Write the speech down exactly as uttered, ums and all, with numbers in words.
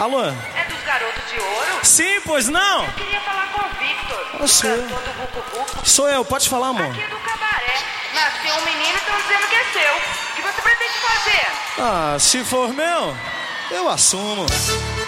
Alô? É dos Garotos de Ouro? Sim, pois não? Eu queria falar com o Victor, Ah, o sou eu. cantor do Vucu Vucu. Sou eu, pode falar, amor. Aqui é do cabaré. Nasceu um menino e estão dizendo que é seu. O que você pretende fazer? Ah, se for meu, eu assumo.